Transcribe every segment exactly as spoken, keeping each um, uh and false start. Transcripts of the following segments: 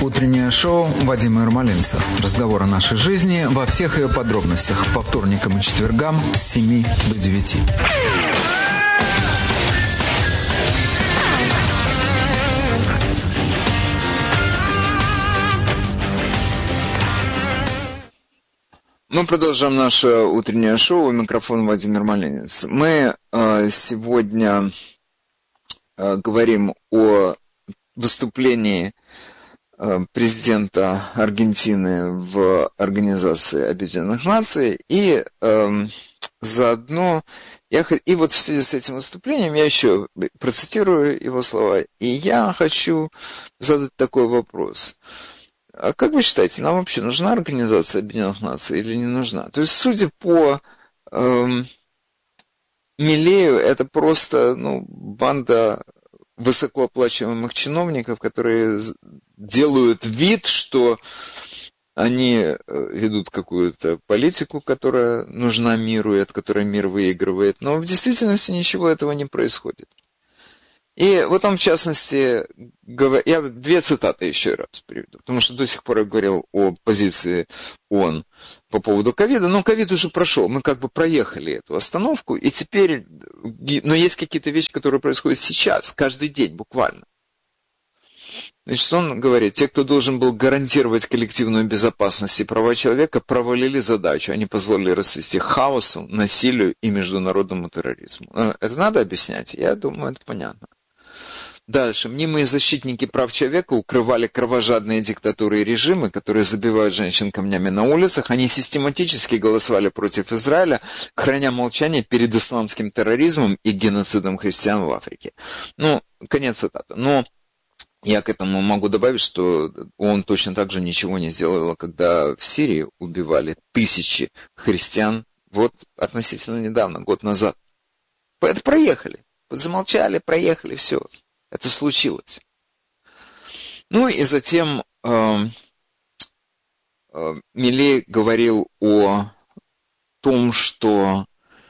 Утреннее шоу Вадима Ермолинца. Разговор о нашей жизни во всех ее подробностях. По вторникам и четвергам с семи до девяти. Мы продолжаем наше утреннее шоу. Микрофон Вадим Ермолинец. Мы э, сегодня э, говорим о выступлении э, президента Аргентины в Организации Объединенных Наций. И э, заодно, я, и вот в связи с этим выступлением я еще процитирую его слова. И я хочу задать такой вопрос. А как вы считаете, нам вообще нужна Организация Объединенных Наций или не нужна? То есть, судя по эм, Милею, это просто ну, банда высокооплачиваемых чиновников, которые делают вид, что они ведут какую-то политику, которая нужна миру и от которой мир выигрывает. Но в действительности ничего этого не происходит. И вот он, в частности, я две цитаты еще раз приведу, потому что до сих пор я говорил о позиции ООН по поводу ковида, но ковид уже прошел, мы как бы проехали эту остановку, и теперь, но есть какие-то вещи, которые происходят сейчас, каждый день буквально. Значит, он говорит, те, кто должен был гарантировать коллективную безопасность и права человека, провалили задачу, они позволили расцвести хаосу, насилию и международному терроризму. Это надо объяснять? Я думаю, это понятно. Дальше. Мнимые защитники прав человека укрывали кровожадные диктатуры и режимы, которые забивают женщин камнями на улицах. Они систематически голосовали против Израиля, храня молчание перед исламским терроризмом и геноцидом христиан в Африке. Ну, конец цитаты. Но я к этому могу добавить, что он точно так же ничего не сделал, когда в Сирии убивали тысячи христиан, вот относительно недавно, год назад. Это проехали. Замолчали, проехали, все. Это случилось. Ну и затем э, э, Милей говорил о том, что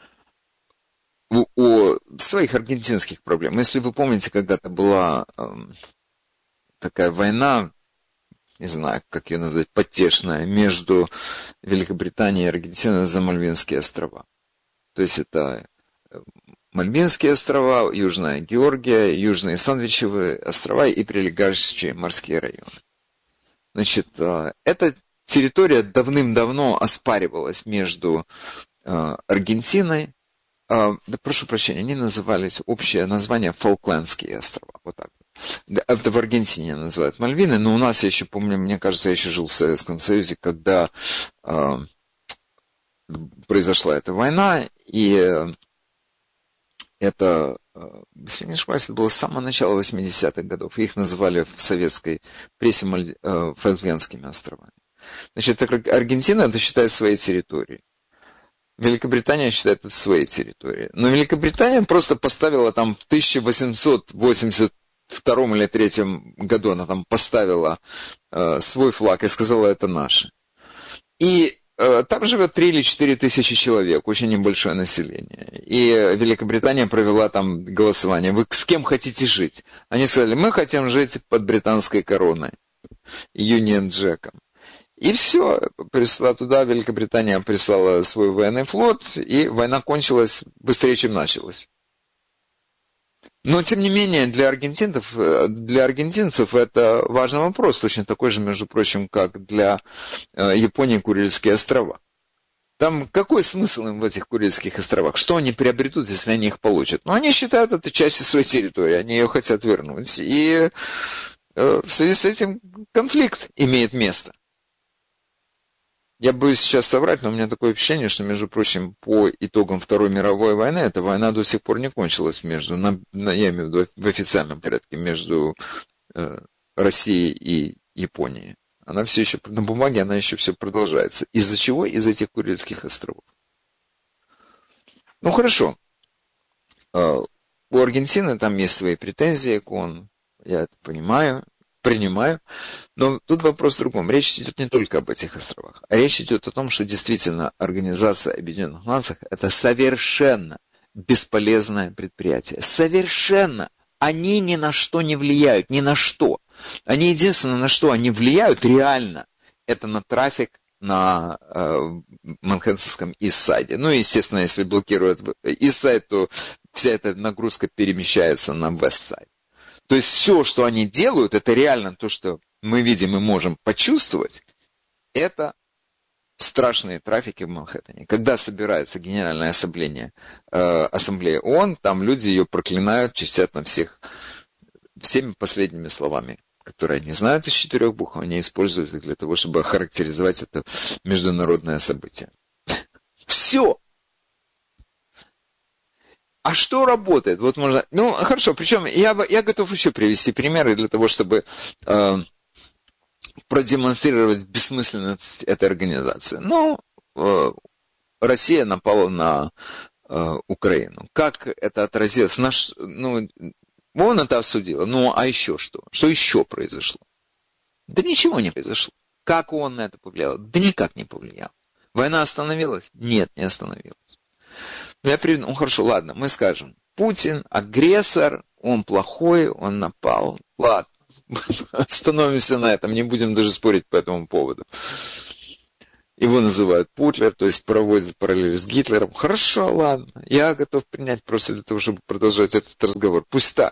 о, о своих аргентинских проблемах. Если вы помните, когда-то была э, такая война, не знаю, как ее назвать, потешная, между Великобританией и Аргентиной за Мальвинские острова. То есть это Мальвинские острова, Южная Георгия, Южные Сандвичевые острова и прилегающие морские районы. Значит, эта территория давным-давно оспаривалась между Аргентиной, да прошу прощения, они назывались, общее название Фолклендские острова, вот так. Это в Аргентине называют Мальвины, но у нас, я еще помню, мне кажется, я еще жил в Советском Союзе, когда э, произошла эта война, и это, если не ошибаюсь, это было с самого начала восьмидесятых годов. Их называли в советской прессе э, Фолклендскими островами. Значит, Аргентина это считает своей территорией. Великобритания считает это своей территорией. Но Великобритания просто поставила там в тысяча восемьсот восемьдесят втором или третьем году, она там поставила э, свой флаг и сказала, это наше. И там живет три или четыре тысячи человек, очень небольшое население. И Великобритания провела там голосование. Вы с кем хотите жить? Они сказали, мы хотим жить под британской короной, Юнион Джеком. И все, прислала туда, Великобритания прислала свой военный флот, и война кончилась быстрее, чем началась. Но, тем не менее, для аргентинцев, для аргентинцев это важный вопрос, точно такой же, между прочим, как для Японии Курильские острова. Там какой смысл им в этих Курильских островах? Что они приобретут, если они их получат? Ну, они считают это частью своей территории, они ее хотят вернуть. И в связи с этим конфликт имеет место. Я боюсь сейчас соврать, но у меня такое впечатление, что, между прочим, по итогам Второй мировой войны, эта война до сих пор не кончилась между, на, я имею в виду в официальном порядке, между э, Россией и Японией. Она все еще, на бумаге она еще все продолжается. Из-за чего? Из этих Курильских островов. Ну, хорошо. Э, у Аргентины там есть свои претензии к ООН, я это понимаю. Принимаю, но тут вопрос в другом. Речь идет не только об этих островах, а речь идет о том, что действительно Организация Объединенных Наций это совершенно бесполезное предприятие. Совершенно. Они ни на что не влияют, ни на что. Они единственное, на что они влияют реально, это на трафик на э, Манхэттенском Ист-Сайде. Ну, естественно, если блокируют Ист-Сайд, то вся эта нагрузка перемещается на Вест-Сайд. То есть все, что они делают, это реально то, что мы видим и можем почувствовать, это страшные трафики в Манхэттене. Когда собирается Генеральная ассамблея, э, ассамблея ООН, там люди ее проклинают, чистят на всех всеми последними словами, которые они знают из четырех букв, они используют их для того, чтобы охарактеризовать это международное событие. Все. А что работает? Вот можно. Ну, хорошо, причем я, я готов еще привести примеры для того, чтобы э, продемонстрировать бессмысленность этой организации. Ну, э, Россия напала на э, Украину. Как это отразилось? Наш, ну, ООН это осудила. Ну, а еще что? Что еще произошло? Да ничего не произошло. Как ООН на это повлияло? Да никак не повлияло. Война остановилась? Нет, не остановилась. Я приведу, ну хорошо, ладно, мы скажем, Путин агрессор, он плохой, он напал. Ладно, остановимся на этом, не будем даже спорить по этому поводу. Его называют Путлер, то есть проводят параллель с Гитлером. Хорошо, ладно, я готов принять просто для того, чтобы продолжать этот разговор. Пусть так.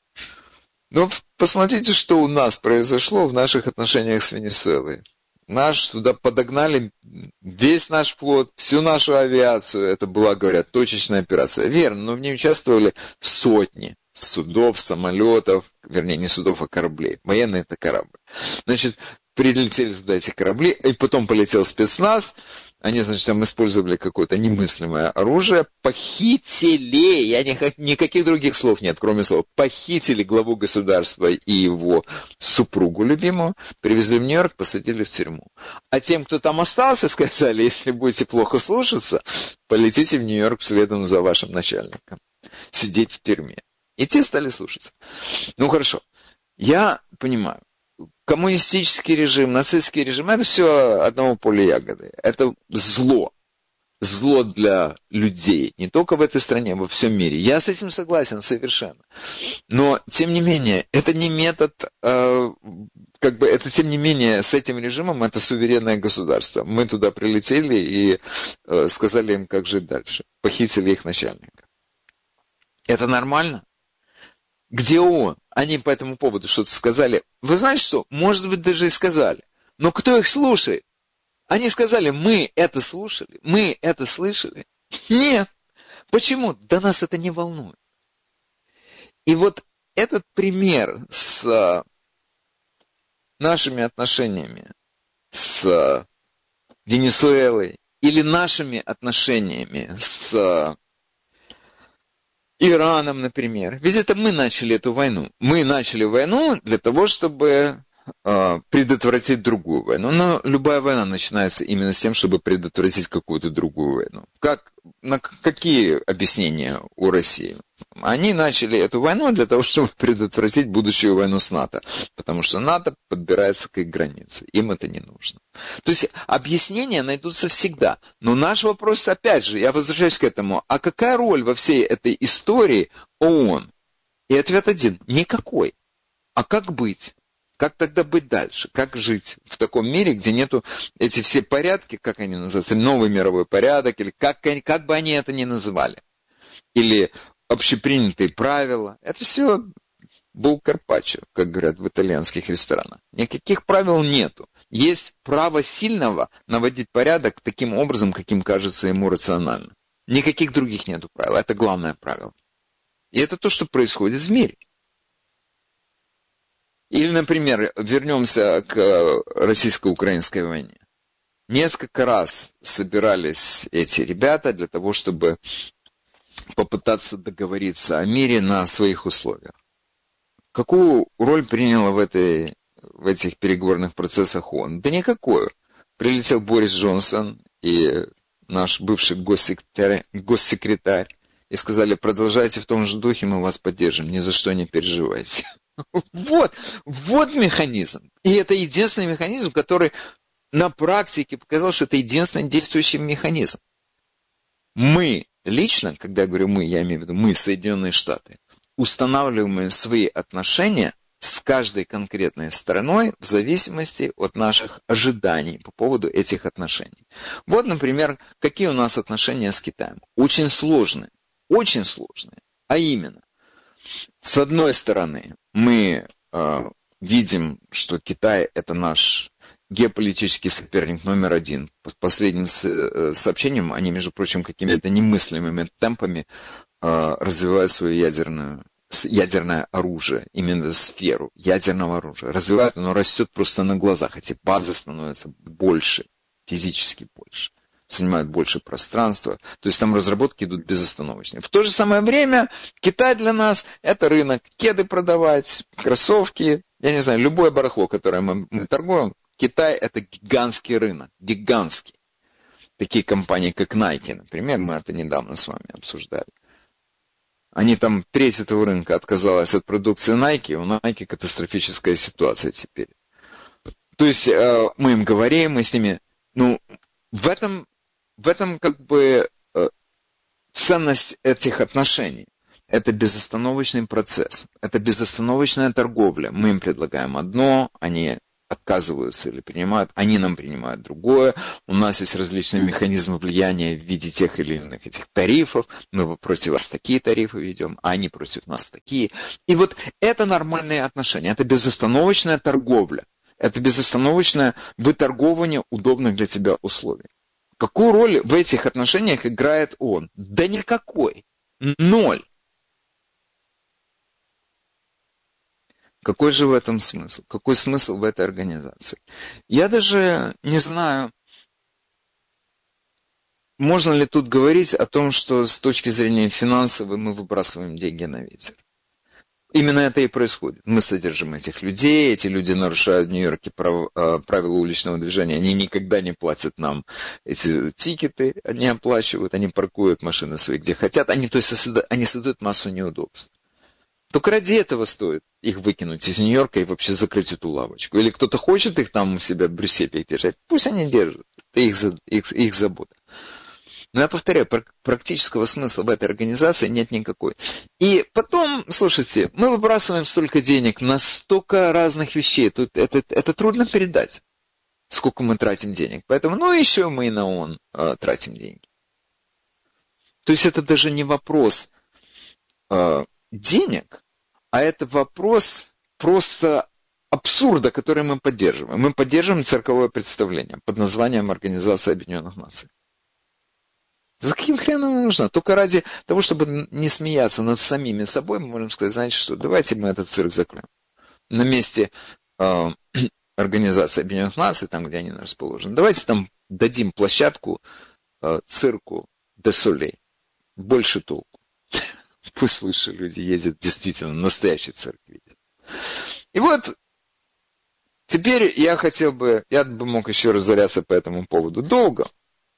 Но посмотрите, что у нас произошло в наших отношениях с Венесуэлой. Наш туда подогнали весь наш флот, всю нашу авиацию. Это была, говорят, точечная операция. Верно, но в ней участвовали сотни судов, самолетов, вернее, не судов, а кораблей. Военный это корабль. Значит, прилетели туда эти корабли, и потом полетел спецназ. Они, значит, там использовали какое-то немыслимое оружие, похитили, я не, никаких других слов нет, кроме слов, похитили главу государства и его супругу любимую, привезли в Нью-Йорк, посадили в тюрьму. А тем, кто там остался, сказали, если будете плохо слушаться, полетите в Нью-Йорк следом за вашим начальником, сидеть в тюрьме. И те стали слушаться. Ну, хорошо, я понимаю. Коммунистический режим, нацистский режим, это все одного поля ягоды. Это зло. Зло для людей. Не только в этой стране, во всем мире. Я с этим согласен совершенно. Но, тем не менее, это не метод, э, как бы, это, тем не менее, с этим режимом это суверенное государство. Мы туда прилетели и э, сказали им, как жить дальше. Похитили их начальника. Это нормально? Где ООН? Они по этому поводу что-то сказали. Вы знаете что? Может быть, даже и сказали. Но кто их слушает? Они сказали, мы это слушали, мы это слышали. Нет. Почему? Да нас это не волнует. И вот этот пример с нашими отношениями с Венесуэлой или нашими отношениями с Ираном, например. Ведь это мы начали эту войну. Мы начали войну для того, чтобы э, предотвратить другую войну. Но любая война начинается именно с тем, чтобы предотвратить какую-то другую войну. Как, на какие объяснения у России? Они начали эту войну для того, чтобы предотвратить будущую войну с НАТО. Потому что НАТО подбирается к их границе. Им это не нужно. То есть объяснения найдутся всегда. Но наш вопрос, опять же, я возвращаюсь к этому. А какая роль во всей этой истории ООН? И ответ один. Никакой. А как быть? Как тогда быть дальше? Как жить в таком мире, где нету эти все порядки, как они называются, новый мировой порядок, или как, как бы они это ни называли. Или общепринятые правила. Это все был карпаччо, как говорят в итальянских ресторанах. Никаких правил нету. Есть право сильного наводить порядок таким образом, каким кажется ему рационально. Никаких других нету правил. Это главное правило. И это то, что происходит в мире. Или, например, вернемся к российско-украинской войне. Несколько раз собирались эти ребята для того, чтобы попытаться договориться о мире на своих условиях. Какую роль приняла в, этой, в этих переговорных процессах ООН? Да никакую. Прилетел Борис Джонсон и наш бывший госсекретарь, госсекретарь и сказали, продолжайте в том же духе, мы вас поддержим, ни за что не переживайте. Вот, вот механизм. И это единственный механизм, который на практике показал, что это единственный действующий механизм. Мы лично, когда я говорю мы, я имею в виду мы, Соединенные Штаты, устанавливаем свои отношения с каждой конкретной страной в зависимости от наших ожиданий по поводу этих отношений. Вот, например, какие у нас отношения с Китаем. Очень сложные, очень сложные. А именно, с одной стороны, мы э, видим, что Китай – это наш геополитический соперник номер один. По последним сообщениям, они, между прочим, какими-то немыслимыми темпами э, развивают свою ядерную ядерное оружие, именно сферу ядерного оружия. Развивают, оно растет просто на глазах. Эти базы становятся больше, физически больше, занимают больше пространства. То есть там разработки идут безостановочно. В то же самое время Китай для нас это рынок. Кеды продавать, кроссовки, я не знаю, любое барахло, которое мы, мы торгуем. Китай это гигантский рынок, гигантский. Такие компании, как Nike, например, мы это недавно с вами обсуждали. Они там, треть этого рынка отказалась от продукции Nike, у Nike катастрофическая ситуация теперь. То есть мы им говорим, мы с ними, ну, в этом, в этом как бы ценность этих отношений. Это безостановочный процесс, это безостановочная торговля. Мы им предлагаем одно, они отказываются или принимают, они нам принимают другое. У нас есть различные механизмы влияния в виде тех или иных этих тарифов. Мы против вас такие тарифы ведем, а они против нас такие. И вот это нормальные отношения, это безостановочная торговля, это безостановочное выторговывание удобных для тебя условий. Какую роль в этих отношениях играет он? Да никакой. Ноль. Какой же в этом смысл? Какой смысл в этой организации? Я даже не знаю, можно ли тут говорить о том, что с точки зрения финансовой мы выбрасываем деньги на ветер. Именно это и происходит. Мы содержим этих людей, эти люди нарушают в Нью-Йорке прав, правила уличного движения, они никогда не платят нам эти тикеты, они оплачивают, они паркуют машины свои где хотят, они, то есть, они создают массу неудобств. Только ради этого стоит их выкинуть из Нью-Йорка и вообще закрыть эту лавочку. Или кто-то хочет их там у себя в Брюсселе держать, пусть они держат. Это их, их, их забота. Но я повторяю, практического смысла в этой организации нет никакой. И потом, слушайте, мы выбрасываем столько денег на столько разных вещей. Тут это, это трудно передать, сколько мы тратим денег. Поэтому, ну, еще мы и на ООН э, тратим деньги. То есть это даже не вопрос э, денег, а это вопрос просто абсурда, который мы поддерживаем. Мы поддерживаем цирковое представление под названием Организация Объединенных Наций. За каким хреном нам нужно? Только ради того, чтобы не смеяться над самими собой, мы можем сказать, знаете что, давайте мы этот цирк закроем. На месте э, Организации Объединенных Наций, там, где они расположены, давайте там дадим площадку э, цирку де Солей. Больше толку. Пусть лучше люди ездят, действительно, настоящий цирк видят. И вот, теперь я хотел бы, я бы мог еще разоряться по этому поводу долго.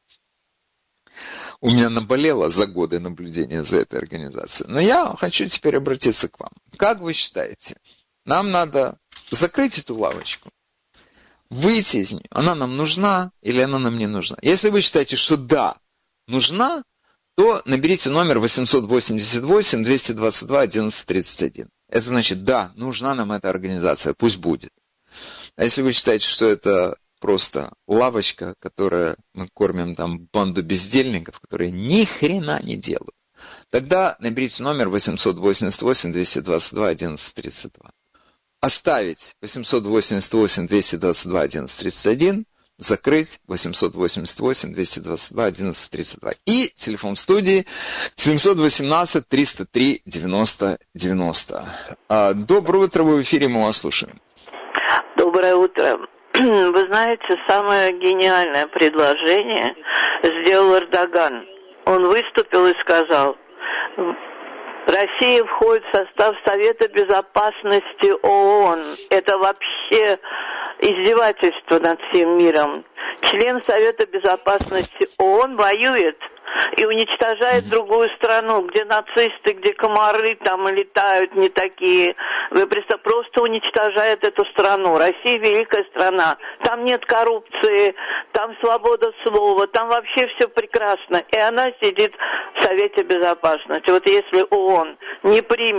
У меня наболело за годы наблюдения за этой организацией. Но я хочу теперь обратиться к вам. Как вы считаете, нам надо закрыть эту лавочку, выйти из нее? Она нам нужна или она нам не нужна? Если вы считаете, что да, нужна, то наберите номер восемьсот восемьдесят восемь двести двадцать два одиннадцать тридцать один. Это значит, да, нужна нам эта организация, пусть будет. А если вы считаете, что это просто лавочка, которая мы кормим там банду бездельников, которые ни хрена не делают, тогда наберите номер восемьсот восемьдесят восемь двести двадцать два одиннадцать тридцать два. Оставить восемьсот восемьдесят восемь двести двадцать два одиннадцать тридцать один, закрыть восемьсот восемьдесят восемь двести двадцать два одиннадцать тридцать два. И телефон в студии семьсот восемнадцать триста три девяносто девяносто. Доброе утро, вы в эфире, мы вас слушаем. Доброе утро. Вы знаете, самое гениальное предложение сделал Эрдоган. Он выступил и сказал: Россия входит в состав Совета Безопасности ООН. Это вообще издевательство над всем миром. Член Совета Безопасности ООН воюет и уничтожает другую страну, где нацисты, где комары там летают не такие. Вы представляете, просто уничтожает эту страну. Россия великая страна. Там нет коррупции, там свобода слова, там вообще все прекрасно. И она сидит в Совете Безопасности. Вот если ООН не примет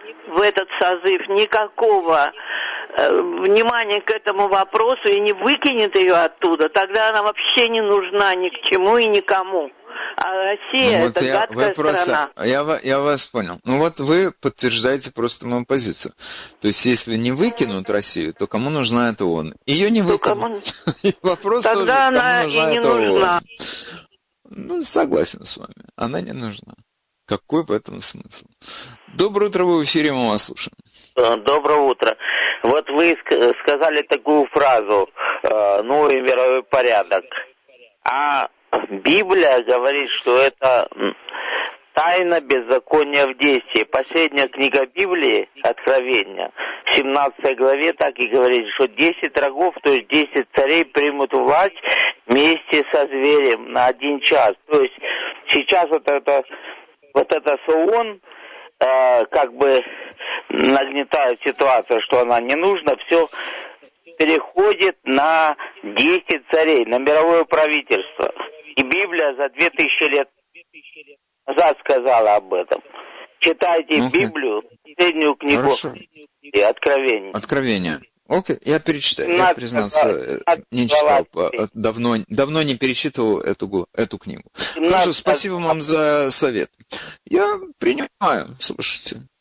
в этот созыв никакого э, внимания к этому вопросу и не выкинет ее оттуда, тогда она вообще не нужна ни к чему и никому. А Россия ну, вот это я, гадкая просто, страна. Я, я вас понял. Ну вот вы подтверждаете просто мою позицию. То есть если не выкинут Россию, то кому нужна эта ООН? Ее не выкинут. Вопрос тоже, тогда она и не нужна. Ну, согласен с вами. Она не нужна. Какой в этом смысл? Доброе утро, вы в эфире, мы вас слушаем. Доброе утро. Вот вы сказали такую фразу «новый мировой порядок». А Библия говорит, что это тайна беззакония в действии. Последняя книга Библии, Откровение, в семнадцатой главе так и говорит, что десять рогов, то есть десять царей примут власть вместе со зверем на один час. То есть сейчас вот это, вот это с ООН э, как бы нагнетает ситуацию, что она не нужна, все переходит на десять царей, на мировое правительство. И Библия за две тысячи лет назад сказала об этом. Читайте ну, Библию, последнюю книгу Хорошо. Откровения. Откровения. Окей, я перечитаю. Я, признаться, не читал. Давно, давно не перечитывал эту, эту книгу. Хорошо, спасибо вам за совет. Я принимаю. Слушайте.